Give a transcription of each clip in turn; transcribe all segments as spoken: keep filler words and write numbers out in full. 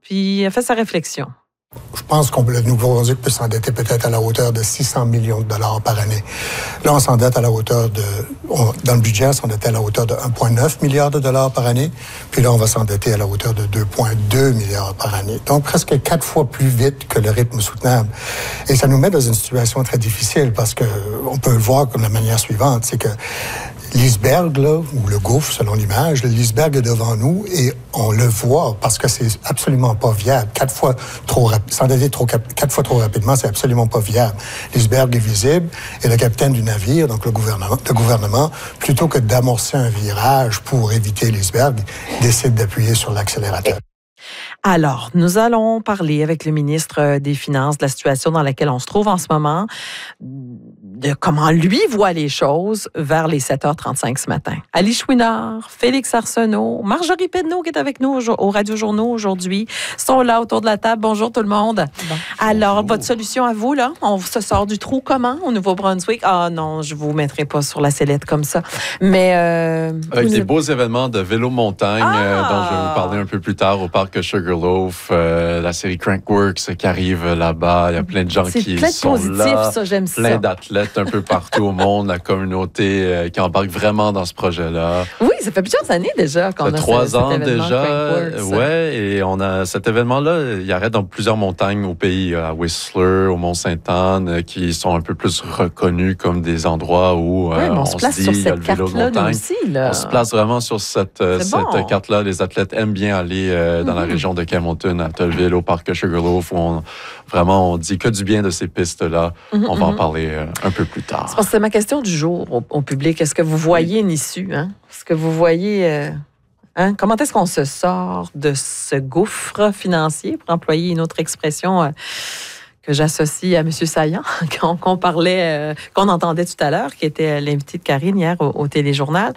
puis il a fait sa réflexion. Je pense que le Nouveau-Brunswick peut s'endetter peut-être à la hauteur de six cents millions de dollars par année. Là, on s'endette à la hauteur de... On, dans le budget, on s'endettait à la hauteur de un virgule neuf milliard de dollars par année. Puis là, on va s'endetter à la hauteur de deux virgule deux milliards par année. Donc, presque quatre fois plus vite que le rythme soutenable. Et ça nous met dans une situation très difficile parce que on peut le voir comme de la manière suivante. C'est que l'iceberg, là, ou le gouffre, selon l'image, l'iceberg est devant nous et on le voit parce que c'est absolument pas viable. Quatre fois trop rapide, s'endetter trop, quatre fois trop rapidement, c'est absolument pas viable. L'iceberg est visible et le capitaine du navire, donc le gouvernement, le gouvernement, plutôt que d'amorcer un virage pour éviter l'iceberg, décide d'appuyer sur l'accélérateur. Alors, nous allons parler avec le ministre des Finances de la situation dans laquelle on se trouve en ce moment, de comment lui voit les choses vers les sept heures trente-cinq ce matin. Ali Chouinard, Félix Arsenault, Marjorie Pedneau qui est avec nous au, au Radio-Journaux aujourd'hui, sont là autour de la table. Bonjour tout le monde. Bon. Alors, bonjour. Votre solution à vous, là, on se sort du trou comment au Nouveau-Brunswick? Ah non, je vous mettrai pas sur la sellette comme ça. Mais... Euh, avec des beaux événements de vélo-montagne ah! euh, dont je vais vous parler un peu plus tard au parc Sugarloaf, euh, la série Crankworks qui arrive là-bas. Il y a plein de gens C'est qui plein de sont positif, là. Ça, j'aime plein ça. d'athlètes un peu partout au monde, la communauté euh, qui embarque vraiment dans ce projet-là. Oui, ça fait plusieurs années déjà qu'on a trois ce, ans cet événement déjà. Ouais, et on a cet événement-là, il arrête dans plusieurs montagnes au pays, à Whistler, au Mont-Sainte-Anne, qui sont un peu plus reconnus comme des endroits où oui, euh, on, on se place se dit, sur cette carte-là, nous aussi. Là. On se place vraiment sur cette, cette bon. carte-là. Les athlètes aiment bien aller euh, dans mm-hmm. la région de Campbellton, à Tollville, au parc Sugarloaf, où on, vraiment on dit que du bien de ces pistes-là. Mm-hmm. On va en parler euh, un peu plus tard. C'est parce que c'est ma question du jour au, au public. Est-ce que vous voyez une issue? Hein? Est-ce que vous voyez... Euh, hein? Comment est-ce qu'on se sort de ce gouffre financier, pour employer une autre expression euh, que j'associe à M. Saillant, qu'on, qu'on parlait, euh, qu'on entendait tout à l'heure, qui était l'invité de Karine hier au, au téléjournal.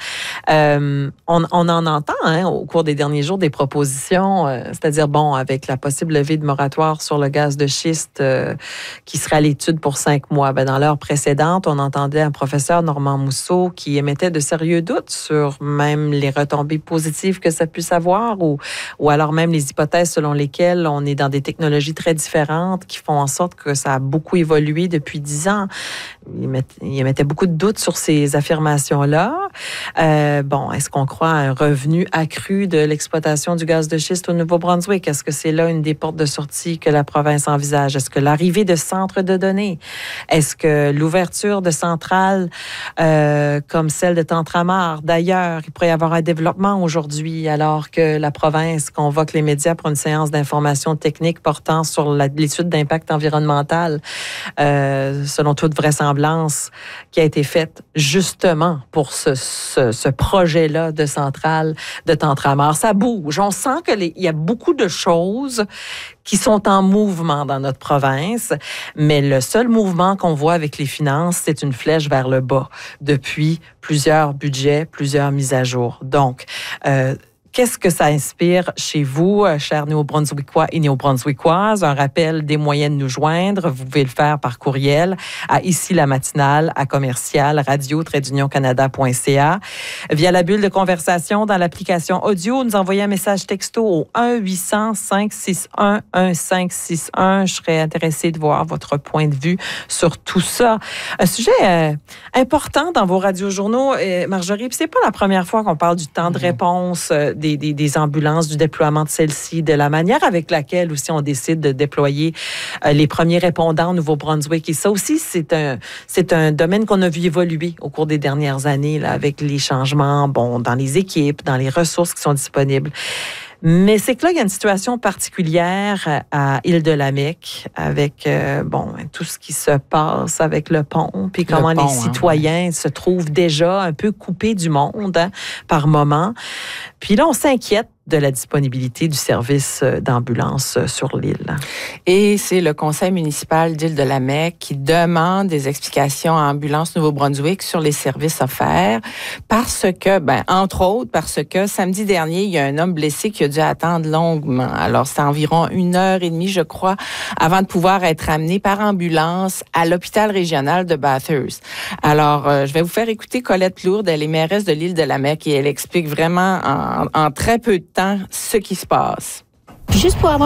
Euh, on, on en entend hein, au cours des derniers jours des propositions, euh, c'est-à-dire, bon, avec la possible levée de moratoire sur le gaz de schiste euh, qui serait à l'étude pour cinq mois. Ben, dans l'heure précédente, on entendait un professeur, Normand Mousseau, qui émettait de sérieux doutes sur même les retombées positives que ça puisse avoir ou, ou alors même les hypothèses selon lesquelles on est dans des technologies très différentes qui font en sorte que ça a beaucoup évolué depuis dix ans. Il mettait, il mettait beaucoup de doutes sur ces affirmations-là. Euh, bon, est-ce qu'on croit à un revenu accru de l'exploitation du gaz de schiste au Nouveau-Brunswick? Est-ce que c'est là une des portes de sortie que la province envisage? Est-ce que l'arrivée de centres de données? Est-ce que l'ouverture de centrales euh, comme celle de Tantramar? D'ailleurs, il pourrait y avoir un développement aujourd'hui alors que la province convoque les médias pour une séance d'information technique portant sur la, l'étude d'impact environnemental environnementale, euh, selon toute vraisemblance, qui a été faite justement pour ce, ce, ce projet-là de centrale de Tantramar. Ça bouge. On sent qu'il y a beaucoup de choses qui sont en mouvement dans notre province, mais le seul mouvement qu'on voit avec les finances, c'est une flèche vers le bas depuis plusieurs budgets, plusieurs mises à jour. Donc, euh, qu'est-ce que ça inspire chez vous, chers Néo-Brunswickois et Néo-Brunswickoises? Un rappel des moyens de nous joindre. Vous pouvez le faire par courriel à ici la matinale à commercial radio tiret union canada point c a. Via la bulle de conversation dans l'application audio, nous envoyez un message texto au un huit cents cinq six un un cinq six un. Je serais intéressée de voir votre point de vue sur tout ça. Un sujet euh, important dans vos radiojournaux, euh, Marjorie, puis c'est pas la première fois qu'on parle du temps de réponse euh, des, des, des ambulances, du déploiement de celles-ci, de la manière avec laquelle aussi on décide de déployer euh, les premiers répondants au Nouveau-Brunswick. Et ça aussi, c'est un, c'est un domaine qu'on a vu évoluer au cours des dernières années là, avec les changements bon, dans les équipes, dans les ressources qui sont disponibles. Mais c'est que là, il y a une situation particulière à Île-de-la-Mecque avec euh, bon tout ce qui se passe avec le pont, puis comment pont, les citoyens hein. se trouvent déjà un peu coupés du monde hein, par moment. Puis là, on s'inquiète de la disponibilité du service d'ambulance sur l'île. Et c'est le conseil municipal d'Île-de-la-Mecque qui demande des explications à Ambulance Nouveau-Brunswick sur les services offerts parce que, ben, entre autres, parce que samedi dernier, il y a un homme blessé qui a dû attendre longuement. Alors, c'est environ une heure et demie, je crois, avant de pouvoir être amené par ambulance à l'hôpital régional de Bathurst. Alors, euh, je vais vous faire écouter Colette Plourde, elle est mairesse de l'Île-de-la-Mecque et elle explique vraiment en, en très peu de temps ce qui se passe. Juste pour avoir